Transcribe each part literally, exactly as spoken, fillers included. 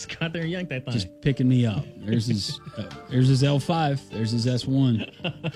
Just got there and yanked that thing. Just picking me up. There's his, uh, there's his L five. There's his S one.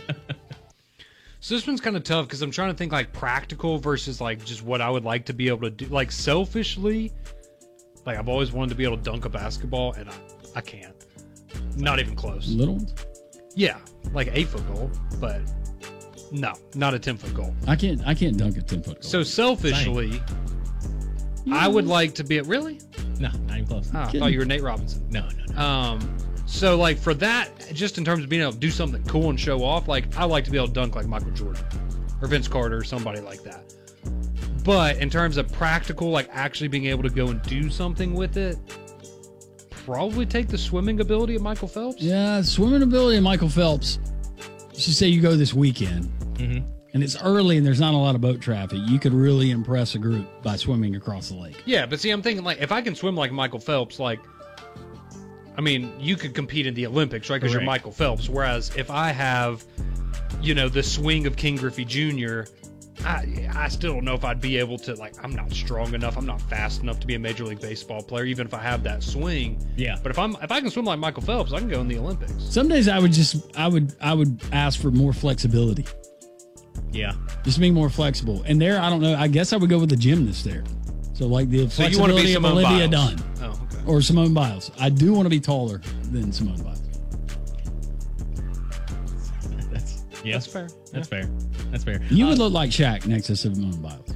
So this one's kind of tough because I'm trying to think like practical versus like just what I would like to be able to do. Like selfishly, like I've always wanted to be able to dunk a basketball, and I, I can't. Not even close. Little ones? Yeah, like eight foot goal, but no, not a ten foot goal. I can't. I can't dunk a ten foot goal. So selfishly, I would like to be at really. No, not even close. Oh, I thought you were Nate Robinson. No, no, no. Um, so like for that, just in terms of being able to do something cool and show off, like I like to be able to dunk like Michael Jordan or Vince Carter or somebody like that. But in terms of practical, like actually being able to go and do something with it, probably take the swimming ability of Michael Phelps. Yeah, swimming ability of Michael Phelps. Let's just say you go this weekend, mm-hmm. and it's early and there's not a lot of boat traffic. You could really impress a group by swimming across the lake. Yeah, but see, I'm thinking like if I can swim like Michael Phelps, like, I mean, you could compete in the Olympics, right? Because you're Michael Phelps. Whereas if I have, you know, the swing of King Griffey Junior, I I still don't know if I'd be able to, like, I'm not strong enough. I'm not fast enough to be a Major League Baseball player, even if I have that swing. Yeah. But if I'm if I can swim like Michael Phelps, I can go in the Olympics. Some days I would just I would I would ask for more flexibility. Yeah. Just being more flexible. And there, I don't know. I guess I would go with the gymnast there. So like the So you want to be flexibility of Simone Olivia Biles. Dunn Oh, okay. or Simone Biles. I do want to be taller than Simone Biles. That's yeah. That's fair. That's fair. That's fair. You Uh, would look like Shaq next to Simone Biles.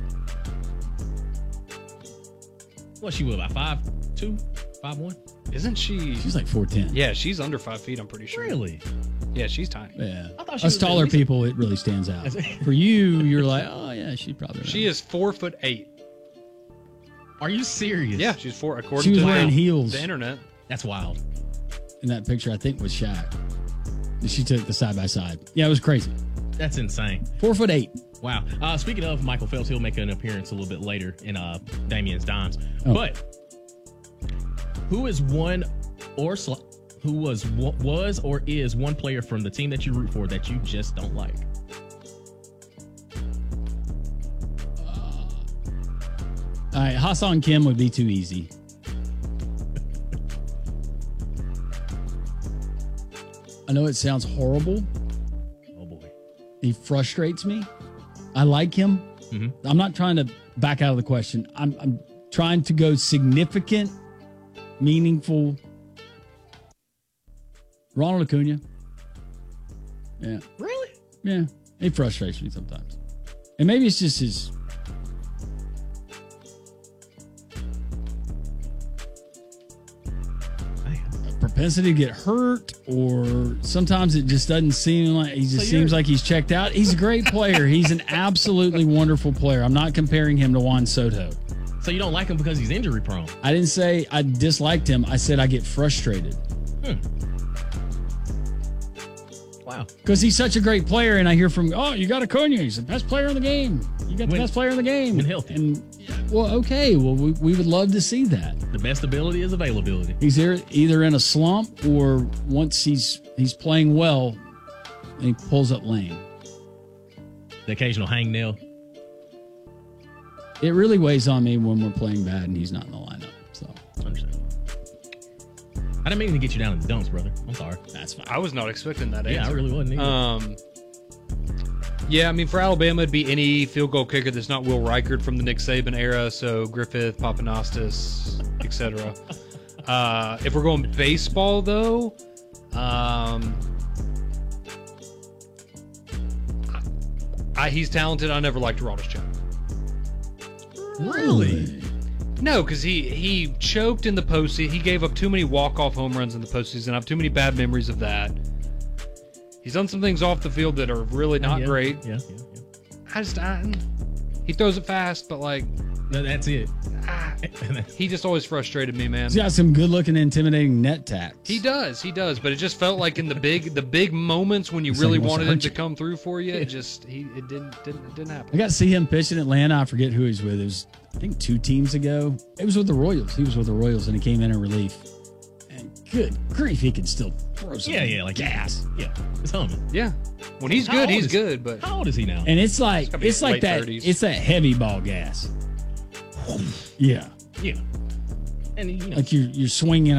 What she would about five two, five one? Isn't she? She's like four ten. Yeah, she's under five feet. I'm pretty sure. Really? Yeah, she's tiny. Yeah. I thought she Us was at taller least- people, it really stands out. For you, you're like, oh yeah, she probably. She is four foot eight. Are you serious? Yeah, she's four. According She was to wearing the, heels. the internet. That's wild. In that picture, I think was Shaq. She took the side by side. Yeah, it was crazy. That's insane. Four foot eight. Wow. Uh, speaking of Michael Phelps, he'll make an appearance a little bit later in uh, Damien's Dimes. Oh. But who is one or sl- who was wa- was or is one player from the team that you root for that you just don't like? All right, Hassan Kim would be too easy. I know it sounds horrible. Oh boy. He frustrates me. I like him. Mm-hmm. I'm not trying to back out of the question. I'm, I'm trying to go significant, meaningful. Ronald Acuna. Yeah. Really? Yeah. He frustrates me sometimes. And maybe it's just his. propensity to get hurt, or sometimes it just doesn't seem like he just So seems like he's checked out. He's a great player. He's an absolutely wonderful player. I'm not comparing him to Juan Soto. So you don't like him because he's injury prone? I didn't say I disliked him. I said I get frustrated. Hmm. Wow. Because he's such a great player, and I hear from, oh, you got Acuna. He's the best player in the game. You got the When- best player in the game. when healthy. And, well, okay. Well, we, we would love to see that. The best ability is availability. He's either, either in a slump, or once he's he's playing well, and he pulls up lame. The occasional hangnail. It really weighs on me when we're playing bad and he's not in the lineup. So Understand. I didn't mean to get you down in the dumps, brother. I'm sorry. that's fine. I was not expecting that answer. Yeah, I really wasn't either. Um, yeah, I mean, for Alabama, it'd be any field goal kicker that's not Will Reichard from the Nick Saban era, so Griffith, Papanastis, et cetera. Uh, if we're going baseball, though, um, I, he's talented. I never liked Aroldis Chapman. Really? No, because he, he choked in the postseason. He gave up too many walk-off home runs in the postseason. I have too many bad memories of that. He's done some things off the field that are really not yeah, great. Yeah, yeah, yeah. I just, I, he throws it fast, but like, No, that's it. ah, he just always frustrated me, man. He's got some good-looking, intimidating net tacks. He does, he does, but it just felt like in the big, the big moments when you It's like really he wants to wanted him hurt to you. come through for you, it just, he, it didn't, didn't, it didn't I happen. got to see him pitch in Atlanta. I forget who he's with. It was, I think, two teams ago. It was with the Royals. He was with the Royals, and he came in in relief. And good grief, he can still throw some Yeah, yeah, like gas. Yeah, it's humming. Yeah, when he's How good, old he's is- good, but How old is he now? And it's like gotta be it's like late that. thirties. It's that heavy ball gas. Yeah, Yeah. And, you know, like you're you're swinging